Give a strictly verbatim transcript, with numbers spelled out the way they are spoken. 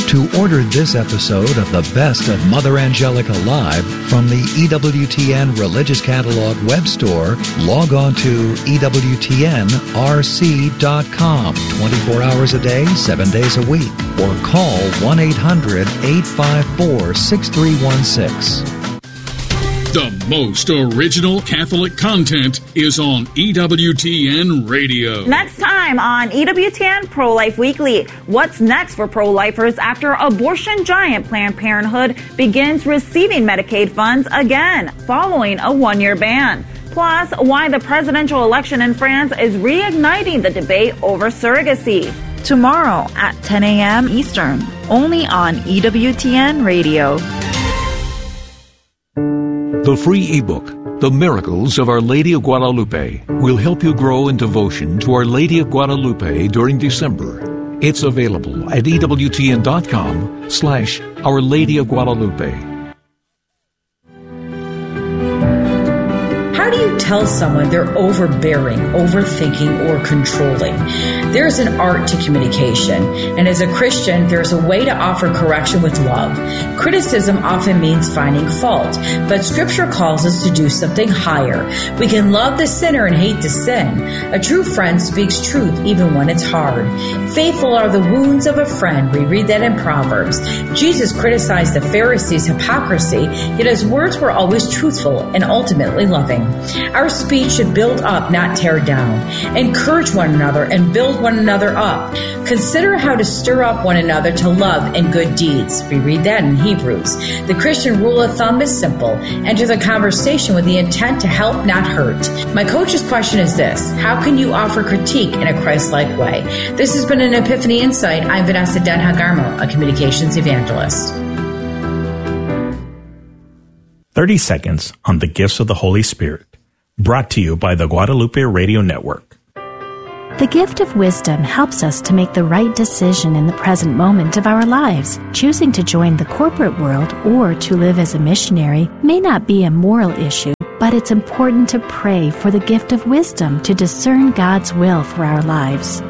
To order this episode of the Best of Mother Angelica Live from the E W T N Religious Catalog web store, log on to E W T N R C dot com twenty-four hours a day, seven days a week, or call one eight hundred, eight five four, six three one six. The most original Catholic content is on E W T N Radio. Next time on E W T N Pro-Life Weekly, what's next for pro-lifers after abortion giant Planned Parenthood begins receiving Medicaid funds again following a one-year ban? Plus, why the presidential election in France is reigniting the debate over surrogacy. Tomorrow at ten a.m. Eastern, only on E W T N Radio. The free ebook, The Miracles of Our Lady of Guadalupe, will help you grow in devotion to Our Lady of Guadalupe during December. It's available at ewtn.com slash Our Lady of Guadalupe. How do you tell someone they're overbearing, overthinking, or controlling? There's an art to communication, and as a Christian, there's a way to offer correction with love. Criticism often means finding fault, but Scripture calls us to do something higher. We can love the sinner and hate the sin. A true friend speaks truth even when it's hard. Faithful are the wounds of a friend. We read that in Proverbs. Jesus criticized the Pharisees' hypocrisy, yet his words were always truthful and ultimately loving. Our speech should build up, not tear down. Encourage one another and build one another up. Consider how to stir up one another to love and good deeds. We read that in Hebrews. The Christian rule of thumb is simple. Enter the conversation with the intent to help, not hurt. My coach's question is this: how can you offer critique in a Christ-like way? This has been an Epiphany Insight. I'm Vanessa Denha-Garmo, a communications evangelist. thirty seconds on the gifts of the Holy Spirit. Brought to you by the Guadalupe Radio Network. The gift of wisdom helps us to make the right decision in the present moment of our lives. Choosing to join the corporate world or to live as a missionary may not be a moral issue, but it's important to pray for the gift of wisdom to discern God's will for our lives.